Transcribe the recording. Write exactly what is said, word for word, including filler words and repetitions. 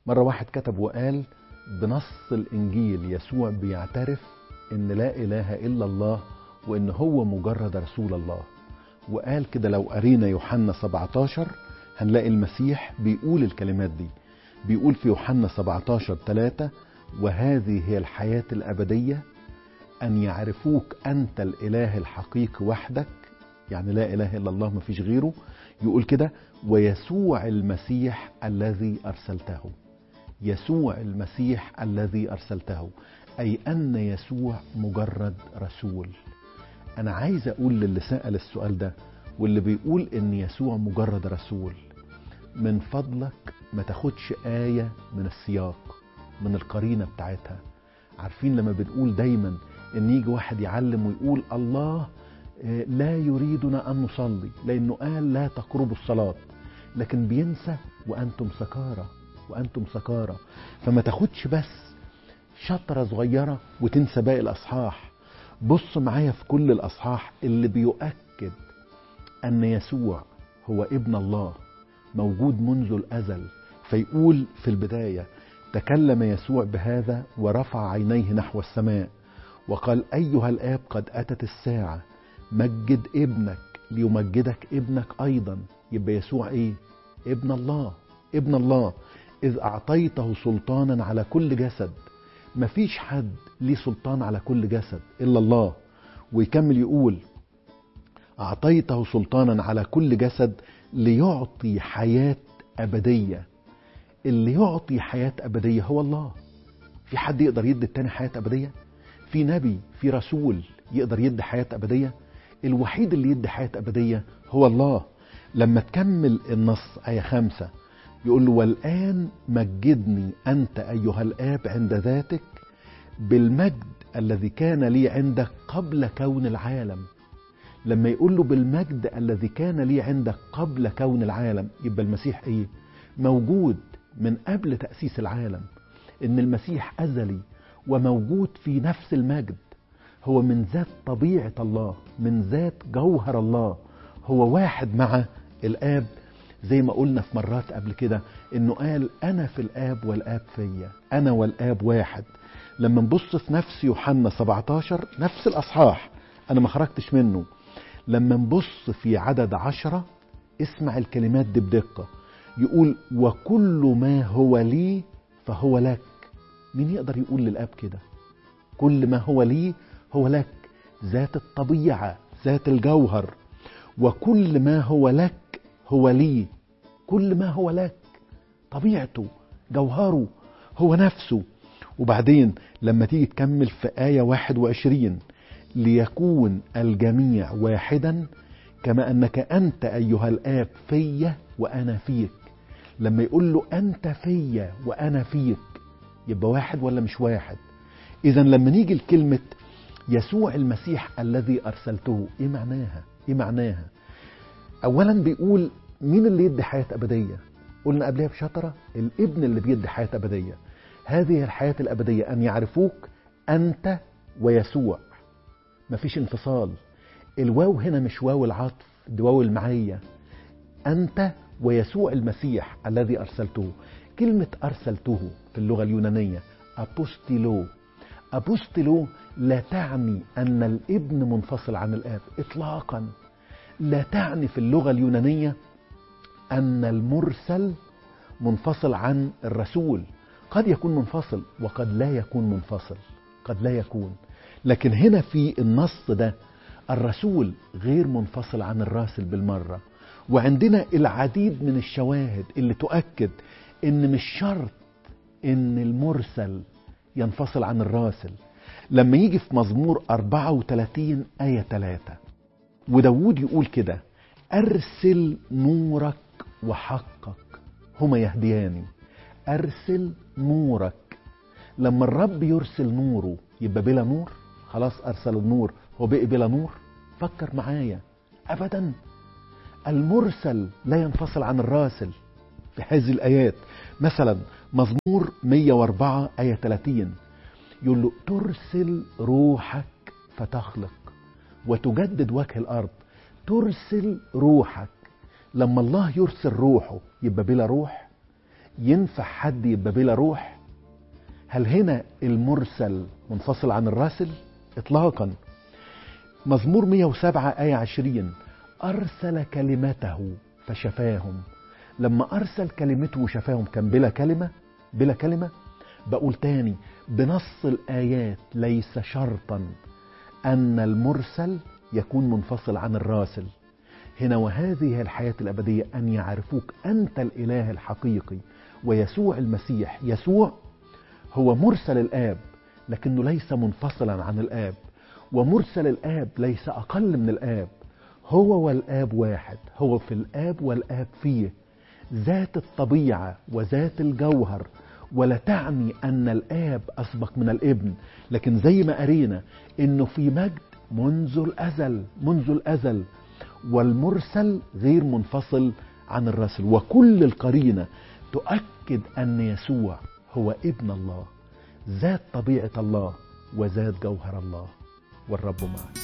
مرة واحد كتب وقال بنص الإنجيل يسوع بيعترف إن لا إله إلا الله وإن هو مجرد رسول الله. وقال كده لو قرينا يوحنا سبعتاشر هنلاقي المسيح بيقول الكلمات دي. بيقول في يوحنا سبعتاشر ثلاثة: وهذه هي الحياة الأبدية أن يعرفوك أنت الإله الحقيقي وحدك، يعني لا إله إلا الله مفيش غيره. يقول كده: ويسوع المسيح الذي أرسلته. يسوع المسيح الذي أرسلته، أي أن يسوع مجرد رسول. أنا عايز أقول للي سأل السؤال ده واللي بيقول إن يسوع مجرد رسول، من فضلك ما تاخدش آية من السياق، من القرينة بتاعتها. عارفين لما بنقول دايما إن يجي واحد يعلم ويقول الله لا يريدنا أن نصلي لأنه قال لا تقربوا الصلاة، لكن بينسى وأنتم سكارى وأنتم سكارى. فما تاخدش بس شطرة صغيرة وتنسى باقي الأصحاح. بص معايا في كل الأصحاح اللي بيؤكد أن يسوع هو ابن الله موجود منذ الأزل. فيقول في البداية: تكلم يسوع بهذا ورفع عينيه نحو السماء وقال: أيها الآب قد أتت الساعة، مجد ابنك ليمجدك ابنك أيضا. يبقى يسوع إيه؟ ابن الله. ابن الله إذ أعطيته سلطانا على كل جسد. مفيش حد ليه سلطان على كل جسد إلا الله. ويكمل يقول: أعطيته سلطانا على كل جسد ليعطي حياة أبدية. اللي يعطي حياة أبدية هو الله. في حد يقدر يدي التاني حياة أبدية؟ في نبي في رسول يقدر يدي حياة أبدية؟ الوحيد اللي يدي حياة أبدية هو الله. لما تكمل النص آية خمسة يقول له: والآن مجدني أنت أيها الآب عند ذاتك بالمجد الذي كان لي عندك قبل كون العالم. لما يقول له بالمجد الذي كان لي عندك قبل كون العالم، يبقى المسيح إيه؟ موجود من قبل تأسيس العالم. إن المسيح أزلي وموجود في نفس المجد. هو من ذات طبيعة الله، من ذات جوهر الله. هو واحد مع الآب، زي ما قلنا في مرات قبل كده إنه قال: أنا في الآب والآب فيا، أنا والآب واحد. لما نبص في نفس يوحنا سبعتاشر نفس الأصحاح، أنا ما خرجتش منه. لما نبص في عدد عشرة اسمع الكلمات دي بدقة. يقول: وكل ما هو لي فهو لك. مين يقدر يقول للآب كده؟ كل ما هو لي هو لك. ذات الطبيعة، ذات الجوهر. وكل ما هو لك هو لي. كل ما هو لك، طبيعته، جوهره، هو نفسه. وبعدين لما تيجي تكمل في آية واحد وعشرين: ليكون الجميع واحدا كما أنك أنت أيها الآب فيا وأنا فيك. لما يقول له أنت فيا وأنا فيك، يبقى واحد ولا مش واحد؟ إذن لما نيجي لكلمة يسوع المسيح الذي أرسلته، إيه معناها؟ إيه معناها؟ أولا بيقول مين اللي يدي حياة أبدية؟ قلنا قبلها بشطرة الابن اللي بيدي حياة أبدية. هذه الحياة الأبدية أن يعرفوك أنت ويسوع. مفيش انفصال. الواو هنا مش واو العطف، دي واو المعية. أنت ويسوع المسيح الذي أرسلته. كلمة أرسلته في اللغة اليونانية أبوستيلو. أبوستيلو لا تعني أن الابن منفصل عن الآب إطلاقا. لا تعني في اللغة اليونانية أن المرسل منفصل عن الرسول. قد يكون منفصل وقد لا يكون منفصل، قد لا يكون. لكن هنا في النص ده الرسول غير منفصل عن الراسل بالمرة. وعندنا العديد من الشواهد اللي تؤكد ان مش شرط ان المرسل ينفصل عن الراسل. لما يجي في مزمور أربعة وثلاثين آية ثلاثة وداود يقول كده: أرسل نورك وحقك هما يهدياني. أرسل نورك. لما الرب يرسل نوره يبقى بلا نور؟ خلاص أرسل النور هو بقي بلا نور؟ فكر معايا. أبدا. المرسل لا ينفصل عن الراسل في هذه الآيات. مثلا مزمور مية وأربعة آية ثلاثين يقول له: ترسل روحك فتخلق وتجدد وجه الأرض. ترسل روحك. لما الله يرسل روحه يبقى بلا روح؟ ينفع حد يبقى بلا روح؟ هل هنا المرسل منفصل عن الراسل؟ اطلاقا. مزمور مئة وسبعة آية عشرين: أرسل كلمته فشفاهم. لما أرسل كلمته وشفاهم كان بلا كلمة؟ بلا كلمة؟ بقول تاني، بنص الآيات ليس شرطا أن المرسل يكون منفصل عن الراسل. هنا وهذه الحياة الأبدية أن يعرفوك أنت الإله الحقيقي ويسوع المسيح. يسوع هو مرسل الآب لكنه ليس منفصلا عن الآب، ومرسل الآب ليس أقل من الآب. هو والآب واحد، هو في الآب والآب فيه، ذات الطبيعة وذات الجوهر. ولا تعني أن الآب أسبق من الابن، لكن زي ما قرينا إنه في مجد منذ الأزل، منذ الأزل. والمرسل غير منفصل عن الرسل. وكل القرينة تؤكد أن يسوع هو ابن الله، ذات طبيعة الله وذات جوهر الله. والرب معك.